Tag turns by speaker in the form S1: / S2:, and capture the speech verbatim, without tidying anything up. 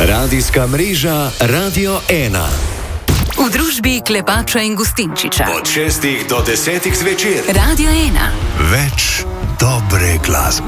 S1: Radijska mreža Radio ena.
S2: V družbi Klepača in Gustinčiča.
S1: Od šestih do desetih zvečer.
S2: Radio ena.
S1: Več dobre glasbe.